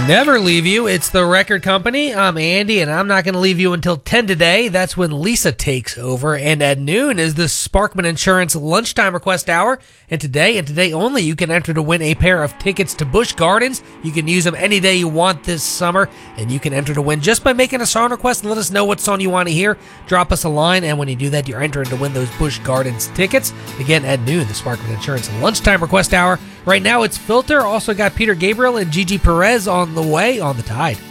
Never leave you. It's the Record Company. I'm Andy, and I'm not going to leave you until 10 today. That's when Lisa takes over. And at noon is the Sparkman Insurance Lunchtime Request Hour. And today only, you can enter to win a pair of tickets to Busch Gardens. You can use them any day you want this summer, and you can enter to win just by making a song request and let us know what song you want to hear. Drop us a line, and when you do that, you're entering to win those Busch Gardens tickets. Again, at noon, the Sparkman Insurance Lunchtime Request Hour. Right now, it's Filter. Also got Peter Gabriel and Gigi Perez on the way on the Tide.